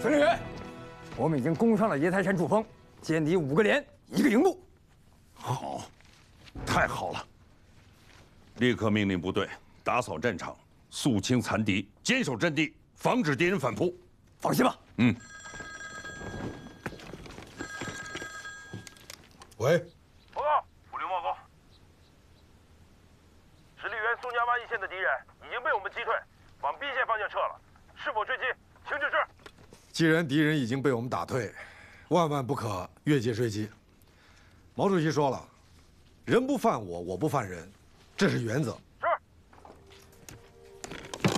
司令员，我们已经攻上了椰台山主峰，歼敌5个连1个营部。 好，太好了！立刻命令部队打扫战场，肃清残敌，坚守阵地，防止敌人反扑。 放心吧。 嗯。 喂， 报告，副刘报告，直隶原松江湾一线的敌人已经被我们击退，往 B 线方向撤了，是否追击？请指示。 既然敌人已经被我们打退，万万不可越界追击。毛主席说了，人不犯我，我不犯人，这是原则。 是。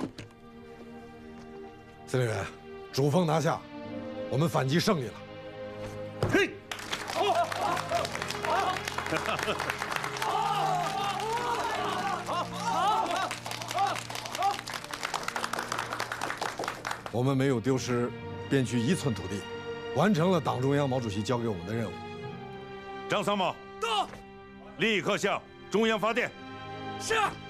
司令员，主峰拿下，我们反击胜利了。 嘿。 我们没有丢失边区1寸土地，完成了党中央、毛主席交给我们的任务。 张参谋到，立刻向中央发电。 是。